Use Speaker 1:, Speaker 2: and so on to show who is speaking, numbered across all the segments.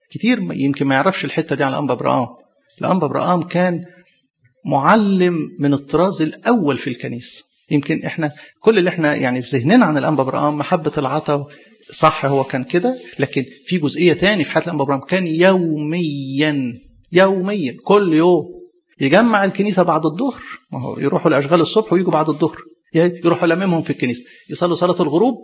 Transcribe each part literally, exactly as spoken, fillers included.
Speaker 1: كتير يمكن ما يعرفش الحتة دي على الأنبا برقام. الأنبا برقام كان معلم من الطراز الأول في الكنيسة. يمكن إحنا كل اللي إحنا يعني في ذهننا عن الأنبا برقام محبة العطا، صح هو كان كده، لكن في جزئية تاني في حياة الأنبا برقام، كان يوميا يوميا كل يوم يجمع الكنيسة بعد الظهر. ما هو يروحوا لأشغال الصبح ويجوا بعد الظهر، يروحوا لممهم في الكنيسة، يصلوا صلاة الغروب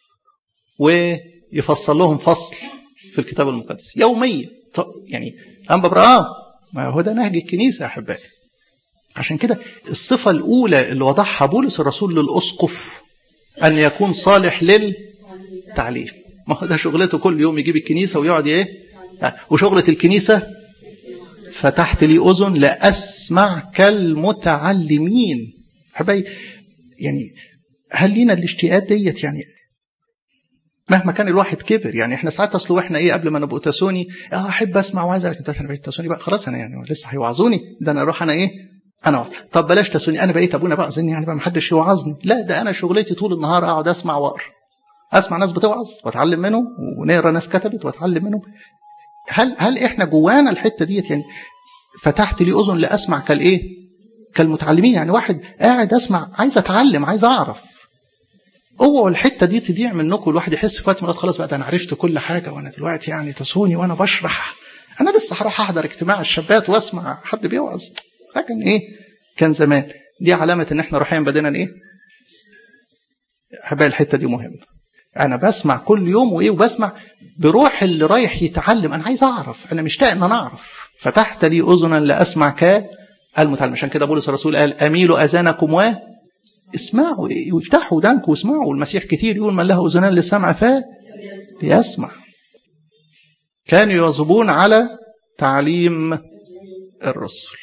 Speaker 1: ويفصل لهم فصل في الكتاب المقدس يوميا. يعني الأنبا برقام ما هو ده نهج الكنيسة يا أحبائي. عشان كده الصفة الأولى اللي وضعها بولس الرسول للأسقف أن يكون صالح للتعليم. ما هو ده شغلته، كل يوم يجيب الكنيسة ويقعد إيه. وشغلة الكنيسة فتحت لي أذن لأسمع كالمتعلمين. أحبائي يعني هل لينا الاشتياقات ديت؟ يعني مهما كان الواحد كبر، يعني احنا ساعات اصل واحنا ايه قبل ما نبقى تاسوني اه احب اسمع وعايز انت انا بقيت تاسوني بقى خلاص، انا يعني لسه هيوعظوني ده انا اروح انا ايه انا وعظ. طب بلاش تاسوني، انا بقيت ابونا بقى اظني يعني بقى ما حدش يوعظني. لا ده انا شغلتي طول النهار اقعد اسمع واقرا، اسمع ناس بتوعظ واتعلم منهم، ونقرا ناس كتبت واتعلم منهم. هل هل احنا جوانا الحته ديت؟ يعني فتحت لي اذن لاسمع كالايه كالمتعلمين. يعني واحد قاعد اسمع عايز اتعلم عايز اعرف. اوعوا الحته دي تضيع منكم، الواحد يحس في وقت من خلاص بقى ده انا عرفت كل حاجه وانا دلوقتي يعني تسوني وانا بشرح، انا لسه هروح احضر اجتماع الشابات واسمع حد بيوعظ. لكن ايه كان زمان دي علامه ان احنا روحيا بدينا ايه. حبايب الحته دي مهمه. انا بسمع كل يوم وايه، وبسمع بروح اللي رايح يتعلم، انا عايز اعرف، انا مشتاق ان انا اعرف. فتحت لي اذنا لاسمع كالمتعلم. عشان كده بولس الرسول قال اميلوا اذانكم و اسمعوا، وافتحوا ودانكم واسمعوا. والمسيح كتير يقول من له اذنان للسمع فليسمع. كانوا يواظبون على تعليم الرسل.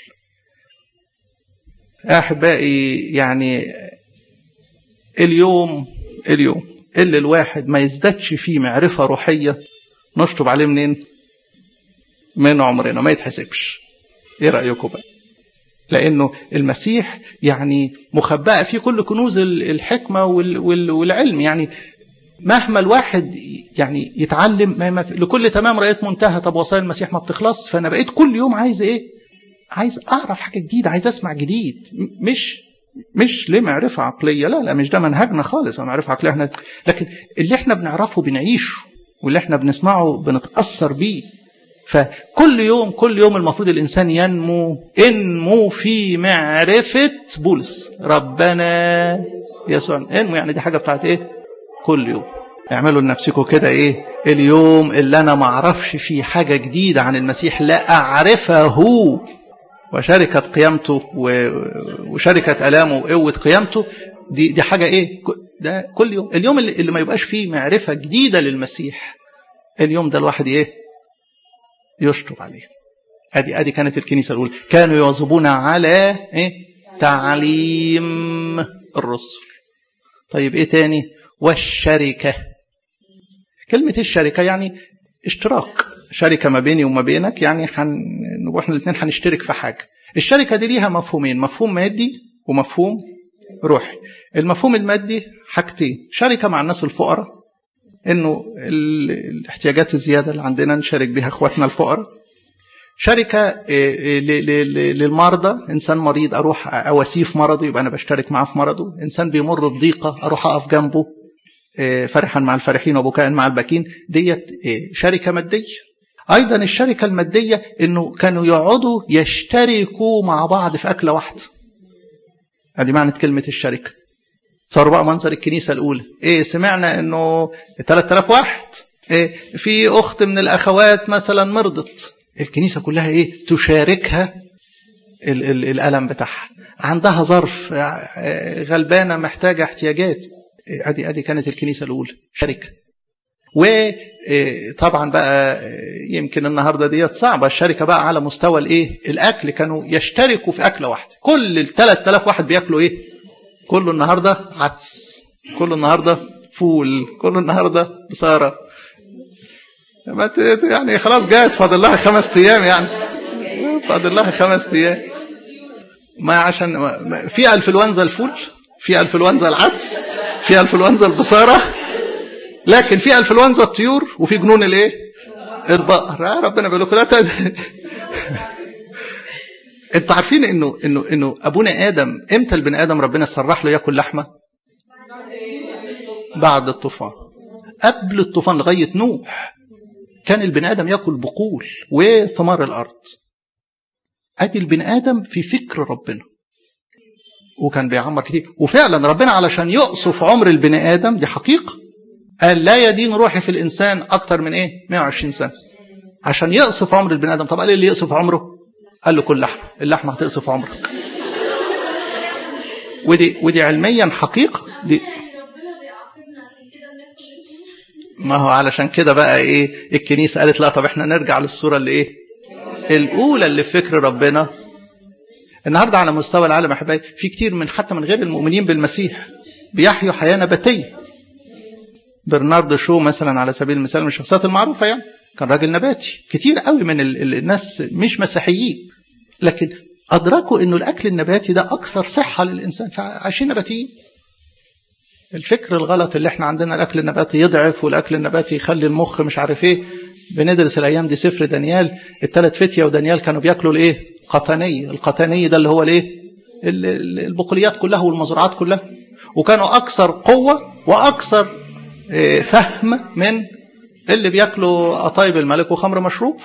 Speaker 1: احبائي يعني اليوم اليوم اللي الواحد ما يزدادش فيه معرفه روحيه نشطب عليه منين؟ من عمرنا، ما يتحسبش. ايه رايكم بقى؟ لأنه المسيح يعني مخبأة فيه كل كنوز الحكمة والعلم. يعني مهما الواحد يعني يتعلم ما لكل تمام رأيت منتهى. طب وصايا المسيح ما بتخلص. فأنا بقيت كل يوم عايز إيه؟ عايز أعرف حاجة جديدة، عايز أسمع جديد. مش مش لمعرفة عقلية، لا لا مش ده منهجنا خالص. معرفة عقلية احنا، لكن اللي احنا بنعرفه بنعيشه، واللي احنا بنسمعه بنتأثر بيه. فكل يوم كل يوم المفروض الإنسان ينمو انمو في معرفة بولس ربنا يسوع. انمو يعني دي حاجة بتاعت ايه؟ كل يوم اعملوا لنفسكم كده ايه؟ اليوم اللي انا ما اعرفش فيه حاجة جديدة عن المسيح لا اعرفه، وشركة قيامته وشركة ألامه وقوة قيامته، دي دي حاجة ايه؟ ده كل يوم. اليوم اللي, اللي ما يبقاش فيه معرفة جديدة للمسيح، اليوم ده الواحد ايه؟ يشطب عليه. ادي ادي كانت الكنيسه الاولى، كانوا يواظبون على ايه؟ تعليم الرسل. طيب ايه تاني؟ والشركه. كلمه الشركه يعني اشتراك، شركه ما بيني وما بينك، يعني حن... احنا الاثنين هنشترك في حاجه. الشركه دي ليها مفهومين، مفهوم مادي ومفهوم روحي. المفهوم المادي حاجتين: شركه مع الناس الفقراء، انه الاحتياجات الزياده اللي عندنا نشارك بها اخواتنا الفقراء. شركه للمرضى، انسان مريض اروح اواسيه في مرضه يبقى انا بشترك معاه في مرضه. انسان بيمر بضيقه اروح اقف جنبه فرحا مع الفرحين وبكاء مع الباكين. ديت شركه ماديه. ايضا الشركه الماديه انه كانوا يقعدوا يشتركوا مع بعض في اكله واحده. ادي معنى كلمه الشركه. صار بقى منظر الكنيسة الأولى إيه؟ سمعنا إنه ثلاثة آلاف واحد إيه؟ في أخت من الأخوات مثلا مرضت، الكنيسة كلها إيه؟ تشاركها ال ال الألم بتاعها. عندها ظرف، غلبانة محتاجة احتياجات. أدي أدي كانت الكنيسة الأولى، شركة. وطبعا بقى يمكن النهاردة ديت صعبة الشركة بقى على مستوى الإيه؟ الأكل. كانوا يشتركوا في أكلة واحدة، كل الثلاثة آلاف واحد بيأكلوا إيه؟ كله النهاردة عدس، كله النهاردة فول، كله النهاردة بصارة. يعني خلاص جاءت فاضل لها خمس أيام، يعني فاضل لها خمس أيام. ما عشان في انفلونزا الفول، في انفلونزا العدس، في انفلونزا البصارة، لكن في انفلونزا الطيور، وفي جنون الايه؟ البقر. آه ربنا بيقول لكم لا تد... انتوا عارفين انه انه انه ابونا ادم امتى البني ادم ربنا سرح له ياكل لحمه؟ بعد الطوفان. قبل الطوفان لغايه نوح كان البني ادم ياكل بقول وثمار الارض. ادي البني ادم في فكر ربنا، وكان بيعمر كتير. وفعلا ربنا علشان يقصف عمر البني ادم، دي حقيقه، قال لا يدين روحي في الانسان اكتر من ايه؟ مئة وعشرين سنه، عشان يقصف عمر البني ادم. طب قال اللي يقصف عمره؟ قال له كل لحمه، اللحمه هتقصف عمرك. ودي ودي علميا حقيقه دي. ما هو علشان كده بقى ايه الكنيسه قالت لا طب احنا نرجع للصوره اللي ايه الاولى اللي في فكر ربنا. النهارده على مستوى العالم يا حبايبي في كتير من حتى من غير المؤمنين بالمسيح بيحيوا حياه نباتيه. برنارد شو مثلا على سبيل المثال من الشخصيات المعروفه، يعني كان راجل نباتي. كتير قوي من الناس مش مسيحيين لكن ادركوا انه الاكل النباتي ده اكثر صحه للانسان، فعايشين نباتيين. الفكر الغلط اللي احنا عندنا الاكل النباتي يضعف والاكل النباتي يخلي المخ مش عارف ايه. بندرس الايام دي سفر دانيال، الثلاث فتيه ودانيال كانوا بياكلوا الايه؟ قطني. القطني ده اللي هو الايه؟ البقوليات كلها والمزروعات كلها، وكانوا اكثر قوه واكثر فهم من اللي بياكلوا قطايب الملك وخمر مشروب.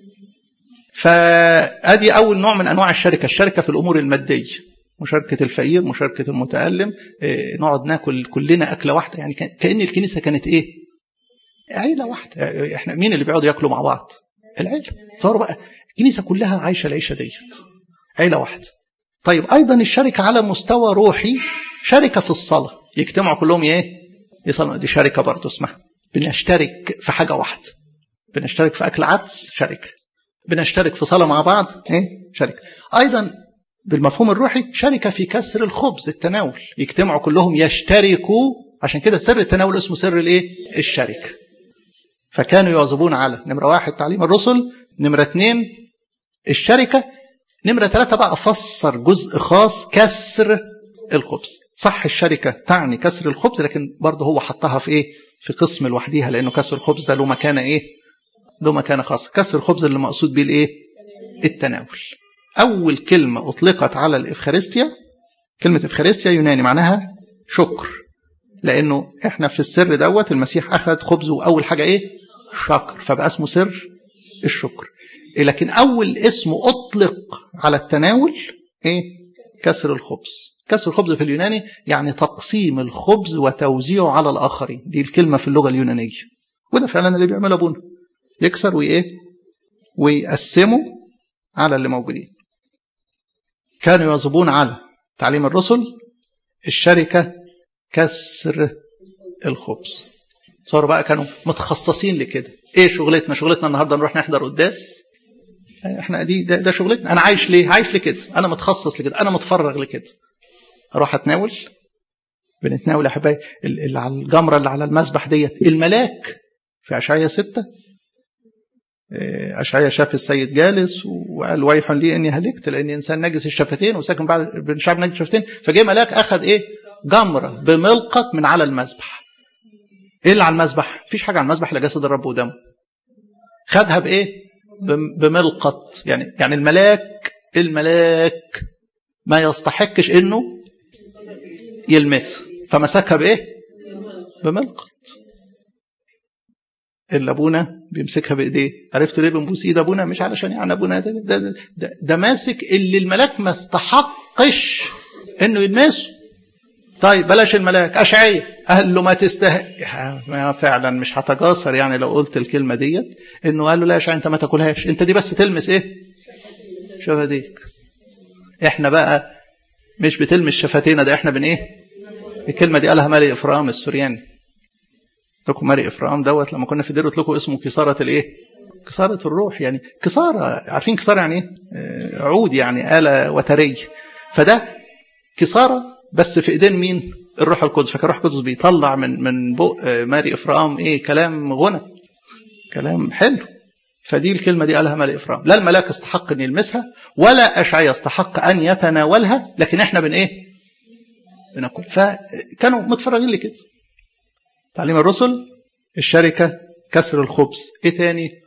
Speaker 1: فادي اول نوع من انواع الشركه، الشركه في الامور الماديه، مشاركه الفقير، مشاركه المتالم، نقعد ناكل كلنا اكله واحده. يعني كأن الكنيسه كانت ايه؟ عيله واحده. احنا مين اللي بيقعدوا ياكلوا مع بعض؟ العيله. تصوروا بقى الكنيسه كلها عايشه العيشه ديت، عيله واحده. طيب ايضا الشركه على مستوى روحي، شركه في الصلاه، يجتمعوا كلهم ايه؟ يصلوا. دي شركه برضه اسمها بنشترك في حاجه واحده. بنشترك في اكل عدس، شركه. بنشترك في صلاه مع بعض، ايه؟ شركه. ايضا بالمفهوم الروحي شركه في كسر الخبز، التناول، يجتمعوا كلهم يشتركوا. عشان كده سر التناول اسمه سر الايه؟ الشركه. فكانوا يواظبون على نمره واحد تعليم الرسل، نمره اثنين الشركه، نمره ثلاثه بقى فسر جزء خاص كسر الخبز. صح الشركه تعني كسر الخبز، لكن برضه هو حطها في ايه؟ في قسم لوحديها، لانه كسر الخبز ده له مكانه ايه؟ له مكانه خاصه. كسر الخبز اللي مقصود بيه الايه؟ التناول. اول كلمه اطلقت على الافخارستيا كلمه افخارستيا يوناني معناها شكر، لانه احنا في السر دوت المسيح اخذ خبزه اول حاجه ايه؟ شكر، فبقى اسمه سر الشكر. لكن اول اسم اطلق على التناول ايه؟ كسر الخبز. كسر الخبز في اليوناني يعني تقسيم الخبز وتوزيعه على الاخرين، دي الكلمه في اللغه اليونانيه. وده فعلا اللي بيعمله ابونا، يكسر وايه؟ ويقسمه على اللي موجودين. كانوا يواظبون على تعليم الرسل، الشركه، كسر الخبز. صاروا بقى كانوا متخصصين لكده. ايه شغلتنا؟ شغلتنا النهارده نروح نحضر قداس. احنا دي ده, ده شغلتنا. انا عايش ليه؟ عايش لكده، انا متخصص لكده، انا متفرغ لكده. اروح اتناول. بنتناول يا حبايبي اللي على الجمره اللي على المذبح ديت الملاك في اشعياء ستة. اشعياء شاف السيد جالس وقال ويح لي اني هلكت لاني انسان نجس الشفتين وساكن بين شعب نجس الشفتين. فجاء ملاك اخذ ايه؟ جمره بملقط من على المذبح. ايه اللي على المذبح؟ مفيش حاجه على المذبح الا جسد الرب ودمه. خدها بايه؟ بملقط. يعني يعني الملاك الملاك ما يستحقش انه يلمسها، فمسكها بايه؟ بملقط. اللي ابونا بيمسكها بايديه. عرفتوا ليه بنبوس ايد ابونا؟ مش علشان يعني ابونا ده ده, ده, ده, ده ماسك اللي الملاك ما استحقش انه يلمسه. طيب بلاش الملاك، اشعياء قال له ما تستحق. فعلا مش هتجاسر يعني لو قلت الكلمه ديت، انه قال له لا يا اشعياء انت ما تاكلهاش، انت دي بس تلمس ايه؟ شفتيك. احنا بقى مش بتلمس شفتينا، ده احنا بن ايه؟ الكلمه دي قالها مالي افرام السورياني. لكم مالي افرام دوت لما كنا في دير قلت لكم اسمه كساره الايه؟ كساره الروح. يعني كساره، عارفين كساره يعني ايه؟ عود، يعني آلة وتريه. فده كساره بس في ايدين مين؟ الروح القدس. فكان الروح القدس بيطلع من من بق ماري افرام ايه؟ كلام غنى، كلام حلو. فدي الكلمه دي قالها مالي افرام. لا الملاك استحق ان يلمسها ولا اشعياء استحق ان يتناولها، لكن احنا بن ايه؟ بناكل. فكانوا متفرغين لكده. تعليم الرسل، الشركه، كسر الخبز. ايه تاني؟